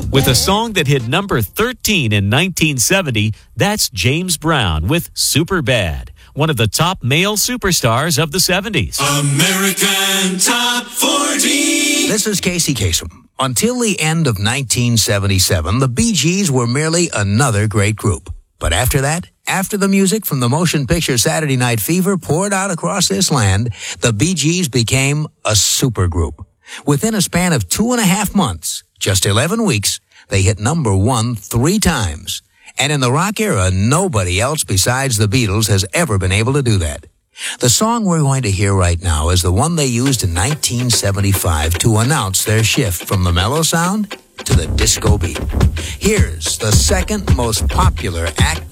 With a song that hit number 13 in 1970, that's James Brown with Superbad, one of the top male superstars of the 70s. American Top 40. This is Casey Kasem. Until the end of 1977, the Bee Gees were merely another great group. But after that, after the music from the motion picture Saturday Night Fever poured out across this land, the Bee Gees became a supergroup. Within a span of 2.5 months, just 11 weeks, they hit number 1 3 times. And in the rock era, nobody else besides the Beatles has ever been able to do that. The song we're going to hear right now is the one they used in 1975 to announce their shift from the mellow sound to the disco beat. Here's the second most popular act